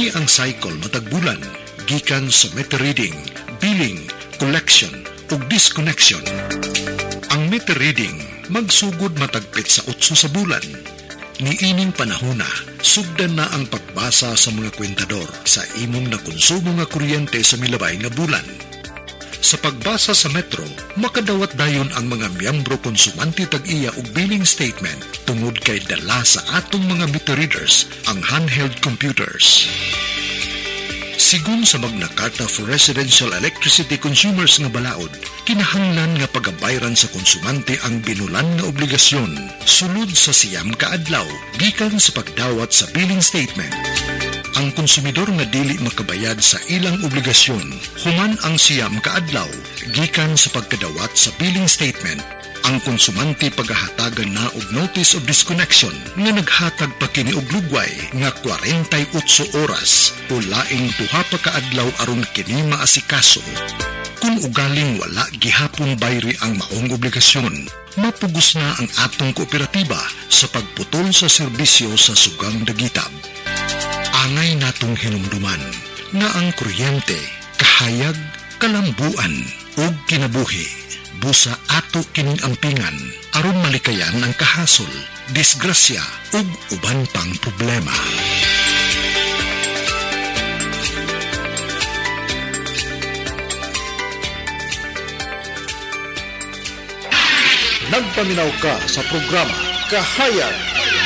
Kini ang cycle matag bulan gikan sa meter reading, billing, collection ug disconnection. Ang meter reading magsugod matagpit sa 8 sa bulan. Niining panahona, sugdan na ang pagbasa sa mga kwentador sa imong na konsumo nga kuryente sa milabay nga bulan. Sa pagbasa sa Metro, makadawat dayon ang mga miyembro konsumante tag-iya og billing statement tungod kay dala sa atong mga meter readers ang handheld computers. Sigun sa Magna Carta for Residential Electricity Consumers nga balaod, kinahanglan nga pagabayran sa konsumante ang binulan nga obligasyon sulod sa siyam ka adlaw gikan sa pagdawat sa billing statement. Ang konsumidor nga dili makabayad sa ilang obligasyon human ang siyam ka adlaw gikan sa pagkadawat sa billing statement, ang konsumante paghahatagan na og notice of disconnection nga naghatag pa kini og lugway nga 48 oras o laing duha pa ka adlaw aron kini maasikaso. Kung ugaling wala gihapon bayri ang maong obligasyon, mapugos na ang atong kooperatiba sa pagputol sa serbisyo sa sugang dagitab. Angay natong hinumduman nga ang kuryente, kahayag, kalambuan ug kinabuhi. Busa ato kining ampingan aron malikayan ang kahasol, disgrasya ug uban pang problema. Nagpaminaw ka sa programa Kahayag.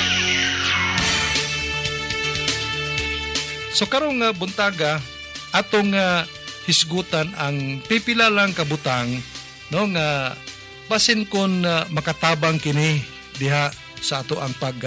So karong buntaga atong hisgutan ang pipila lang kabutang no nga basin kon makatabang kini diha sa ato ang